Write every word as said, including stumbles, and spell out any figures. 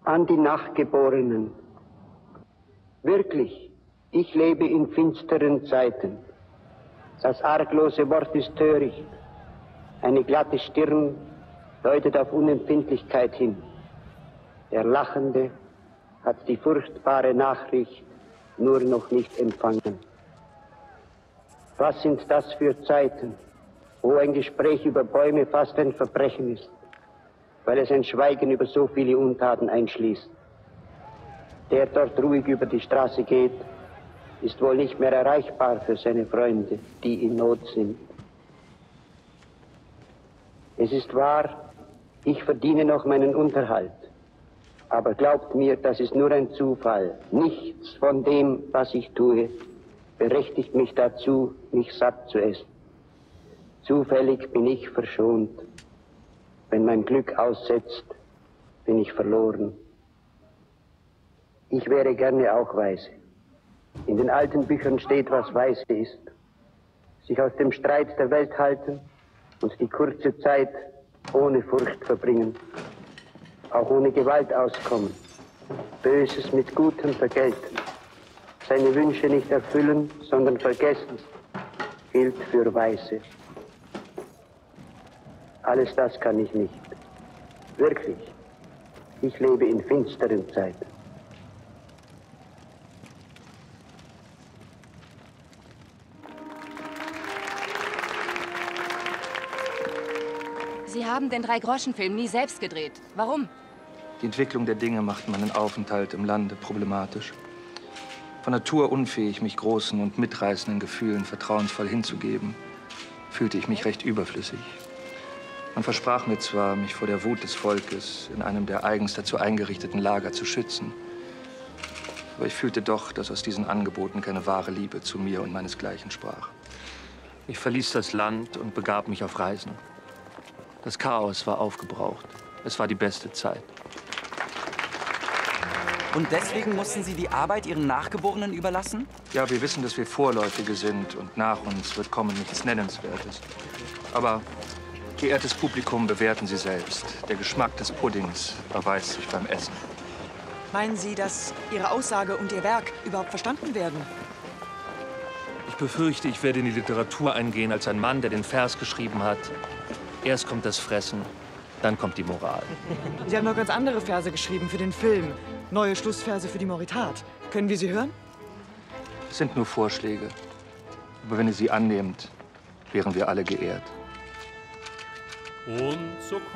An die Nachgeborenen. Wirklich, ich lebe in finsteren Zeiten. Das arglose Wort ist töricht. Eine glatte Stirn deutet auf Unempfindlichkeit hin. Der Lachende hat die furchtbare Nachricht nur noch nicht empfangen. Was sind das für Zeiten, wo ein Gespräch über Bäume fast ein Verbrechen ist, weil es ein Schweigen über so viele Untaten einschließt. Der dort ruhig über die Straße geht, ist wohl nicht mehr erreichbar für seine Freunde, die in Not sind. Es ist wahr, ich verdiene noch meinen Unterhalt. Aber glaubt mir, das ist nur ein Zufall. Nichts von dem, was ich tue, berechtigt mich dazu, mich satt zu essen. Zufällig bin ich verschont. Wenn mein Glück aussetzt, bin ich verloren. Ich wäre gerne auch weise. In den alten Büchern steht, was weise ist. Sich aus dem Streit der Welt halten und die kurze Zeit ohne Furcht verbringen. Auch ohne Gewalt auskommen. Böses mit Gutem vergelten. Seine Wünsche nicht erfüllen, sondern vergessen, gilt für Weise. Alles das kann ich nicht. Wirklich. Ich lebe in finsteren Zeiten. Sie haben den Drei-Groschen-Film nie selbst gedreht. Warum? Die Entwicklung der Dinge macht meinen Aufenthalt im Lande problematisch. Von Natur unfähig, mich großen und mitreißenden Gefühlen vertrauensvoll hinzugeben, fühlte ich mich recht überflüssig. Man versprach mir zwar, mich vor der Wut des Volkes in einem der eigens dazu eingerichteten Lager zu schützen, aber ich fühlte doch, dass aus diesen Angeboten keine wahre Liebe zu mir und meinesgleichen sprach. Ich verließ das Land und begab mich auf Reisen. Das Chaos war aufgebraucht. Es war die beste Zeit. Und deswegen mussten Sie die Arbeit Ihren Nachgeborenen überlassen? Ja, wir wissen, dass wir Vorläufige sind und nach uns wird kommen nichts Nennenswertes. Aber, geehrtes Publikum, bewerten Sie selbst. Der Geschmack des Puddings erweist sich beim Essen. Meinen Sie, dass Ihre Aussage und Ihr Werk überhaupt verstanden werden? Ich befürchte, ich werde in die Literatur eingehen als ein Mann, der den Vers geschrieben hat. Erst kommt das Fressen, dann kommt die Moral. Sie haben noch ganz andere Verse geschrieben für den Film. Neue Schlussverse für die Moritat. Können wir sie hören? Es sind nur Vorschläge. Aber wenn ihr sie annehmt, wären wir alle geehrt. Und so